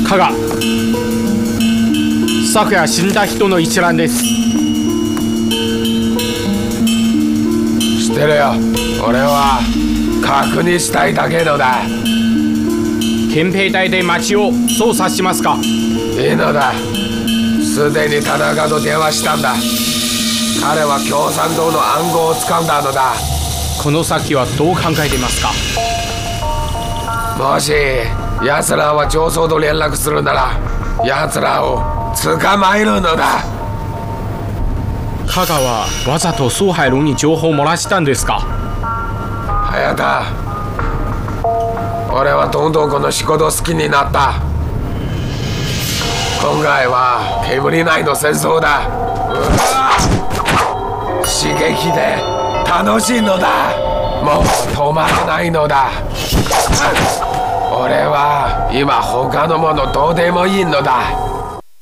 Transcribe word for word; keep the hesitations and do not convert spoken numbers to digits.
加賀、昨夜死んだ人の一覧です。 知ってるよ。俺は確認したいだけのだ。 憲兵隊で町を捜査しますか？ いいのだ。すでに田中と電話したんだ。彼は共産党の暗号を掴んだのだ。 この先はどう考えていますか？ もし奴らは上層と連絡するなら奴らを捕まえるのだ。 加賀はわざと蘇海龍に情報を漏らしたんですか？ 早田、俺はどんどんこの仕事好きになった。今回は煙内の戦争だ。刺激で楽しいのだ。もう止まらないのだ。俺は今他のものどうでもいいのだ。